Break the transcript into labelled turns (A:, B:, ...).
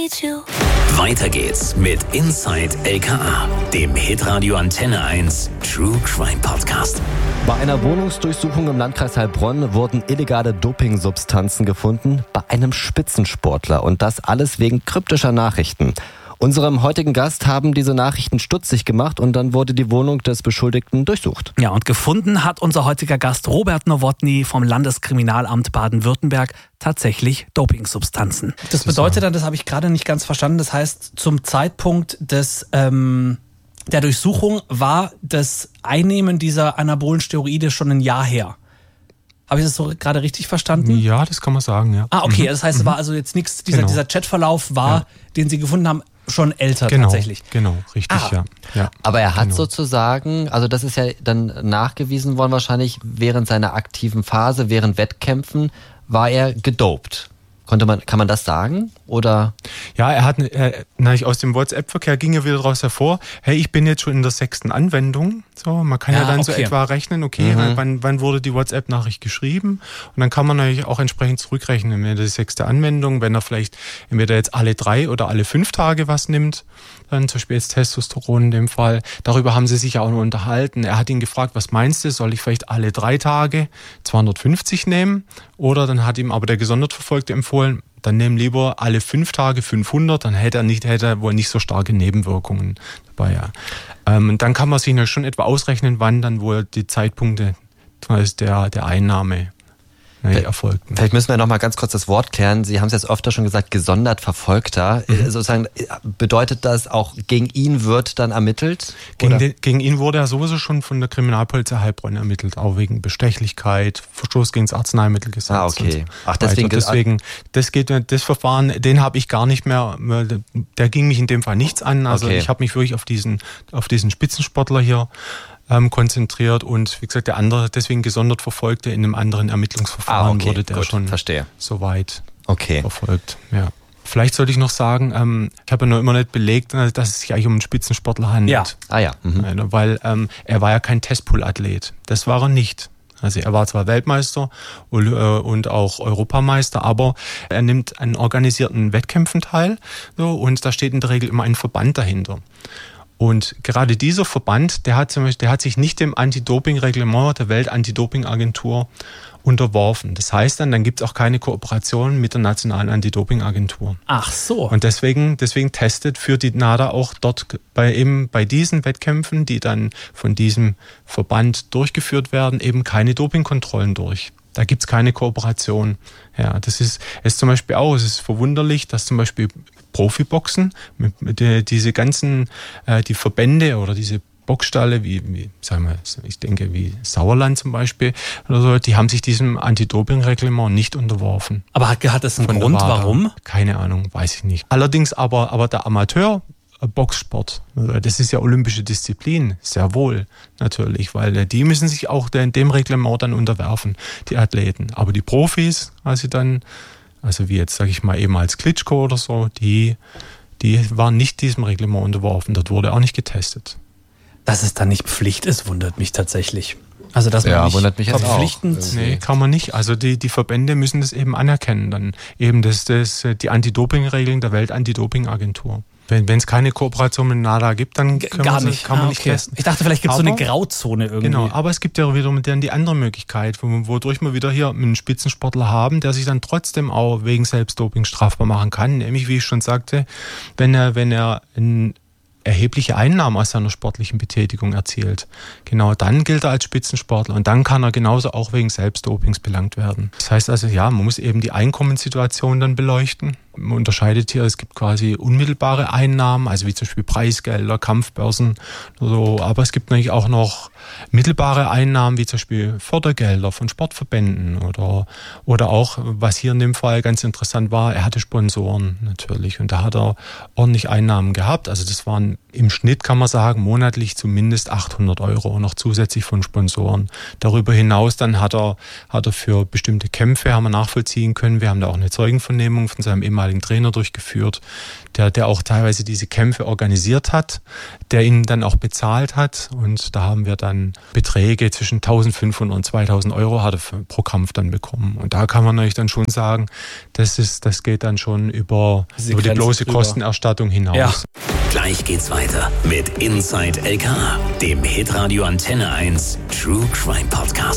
A: need you.
B: Weiter geht's mit Inside LKA, dem Hitradio Antenne 1 True Crime Podcast.
C: Bei einer Wohnungsdurchsuchung im Landkreis Heilbronn wurden illegale Dopingsubstanzen gefunden bei einem Spitzensportler. Und das alles wegen kryptischer Nachrichten. Unserem heutigen Gast haben diese Nachrichten stutzig gemacht und dann wurde die Wohnung des Beschuldigten durchsucht.
D: Ja, und gefunden hat unser heutiger Gast Robert Nowotny vom Landeskriminalamt Baden-Württemberg tatsächlich Dopingsubstanzen. Das bedeutet dann, das habe ich gerade nicht ganz verstanden, das heißt, zum Zeitpunkt des der Durchsuchung war das Einnehmen dieser anabolen Steroide schon ein Jahr her. Habe ich das so gerade richtig verstanden?
E: Ja, das kann man sagen, ja.
D: Ah, okay, das heißt, es war also jetzt nichts, dieser Chatverlauf war, den Sie gefunden haben, schon älter tatsächlich.
E: Genau, richtig, ja.
C: Aber er hat sozusagen, also das ist ja dann nachgewiesen worden wahrscheinlich, während seiner aktiven Phase, während Wettkämpfen, war er gedopt. Kann man das sagen? Oder?
E: Ja, er hat, aus dem WhatsApp-Verkehr ging ja wieder daraus hervor, hey, ich bin jetzt schon in der 6. Anwendung. So, man kann ja dann so etwa rechnen, wann wurde die WhatsApp-Nachricht geschrieben? Und dann kann man natürlich auch entsprechend zurückrechnen, wenn er die 6. Anwendung, wenn er vielleicht entweder jetzt alle 3 oder alle 5 Tage was nimmt, dann zum Beispiel jetzt Testosteron in dem Fall. Darüber haben sie sich ja auch noch unterhalten. Er hat ihn gefragt, was meinst du, soll ich vielleicht alle 3 Tage 250 nehmen? Oder dann hat ihm aber der gesondert Verfolgte empfohlen, dann nehmen lieber alle 5 Tage 500, dann hätte er wohl nicht so starke Nebenwirkungen dabei. Ja. Und dann kann man sich schon etwa ausrechnen, wann dann wohl die Zeitpunkte der Einnahme erfolgten.
C: Vielleicht müssen wir noch mal ganz kurz das Wort klären. Sie haben es jetzt öfter schon gesagt, gesondert Verfolgter. Sozusagen bedeutet das auch, gegen ihn wird dann ermittelt?
E: Gegen ihn wurde ja sowieso schon von der Kriminalpolizei Heilbronn ermittelt, auch wegen Bestechlichkeit, Verstoß gegen das Arzneimittelgesetz.
C: Ah, okay.
E: Deswegen, das Verfahren, den habe ich gar nicht mehr, der ging mich in dem Fall nichts an. Also ich habe mich wirklich auf diesen Spitzensportler hier konzentriert und wie gesagt, der andere, deswegen gesondert Verfolgte in einem anderen Ermittlungsverfahren wurde der schon so weit verfolgt. Ja. Vielleicht sollte ich noch sagen, ich habe ja noch immer nicht belegt, dass es sich eigentlich um einen Spitzensportler handelt.
C: Ja.
E: Weil er war ja kein Testpool-Athlet. Das war er nicht. Also er war zwar Weltmeister und auch Europameister, aber er nimmt an organisierten Wettkämpfen teil und da steht in der Regel immer ein Verband dahinter. Und gerade dieser Verband, der hat sich nicht dem Anti-Doping-Reglement der Welt-Anti-Doping-Agentur unterworfen. Das heißt dann gibt es auch keine Kooperation mit der nationalen Anti-Doping-Agentur.
D: Ach so.
E: Und deswegen führt die NADA auch dort bei diesen Wettkämpfen, die dann von diesem Verband durchgeführt werden, eben keine Dopingkontrollen durch. Da gibt es keine Kooperation. Ja, es ist zum Beispiel auch, es ist verwunderlich, dass zum Beispiel Profiboxen, diese ganzen, die Verbände oder diese Boxstalle, wie Sauerland zum Beispiel oder so, die haben sich diesem Anti-Doping-Reglement nicht unterworfen.
D: Aber hat das einen Grund, warum?
E: Keine Ahnung, weiß ich nicht. Allerdings aber der Amateur-Boxsport, das ist ja olympische Disziplin, sehr wohl natürlich, weil die müssen sich auch dem Reglement dann unterwerfen, die Athleten. Aber die Profis, also wie jetzt, sage ich mal, eben als Klitschko oder so, die waren nicht diesem Reglement unterworfen. Dort wurde auch nicht getestet.
D: Dass es dann nicht Pflicht ist, wundert mich tatsächlich. Also dass man nicht
C: wundert mich jetzt
D: verpflichtend...
C: auch.
E: Nee, kann man nicht. Also die Verbände müssen das eben anerkennen. Dann eben die Anti-Doping-Regeln der Welt-Anti-Doping-Agentur. Wenn es keine Kooperation mit NADA gibt, dann kann man nicht testen.
D: Ich dachte, vielleicht gibt es so eine Grauzone irgendwie.
E: Genau, aber es gibt ja wiederum dann die andere Möglichkeit, wodurch wir wieder hier einen Spitzensportler haben, der sich dann trotzdem auch wegen Selbstdoping strafbar machen kann. Nämlich, wie ich schon sagte, wenn er erhebliche Einnahmen aus seiner sportlichen Betätigung erzielt. Genau, dann gilt er als Spitzensportler und dann kann er genauso auch wegen Selbstdopings belangt werden. Das heißt also, man muss eben die Einkommenssituation dann beleuchten. Man unterscheidet hier, es gibt quasi unmittelbare Einnahmen, also wie zum Beispiel Preisgelder, Kampfbörsen oder so, aber es gibt natürlich auch noch mittelbare Einnahmen, wie zum Beispiel Fördergelder von Sportverbänden oder auch, was hier in dem Fall ganz interessant war, er hatte Sponsoren natürlich und da hat er ordentlich Einnahmen gehabt, also das waren im Schnitt, kann man sagen, monatlich zumindest 800 € noch zusätzlich von Sponsoren. Darüber hinaus dann hat er für bestimmte Kämpfe, haben wir nachvollziehen können, wir haben da auch eine Zeugenvernehmung von seinem ehemaligen ehemaligen Trainer durchgeführt, der auch teilweise diese Kämpfe organisiert hat, der ihn dann auch bezahlt hat. Und da haben wir dann Beträge zwischen 1.500 und 2.000 Euro hat er pro Kampf dann bekommen. Und da kann man natürlich dann schon sagen, das geht dann schon über die bloße Kostenerstattung hinaus. Ja.
B: Gleich geht's weiter mit Inside LKA, dem Hitradio Antenne 1 True Crime Podcast.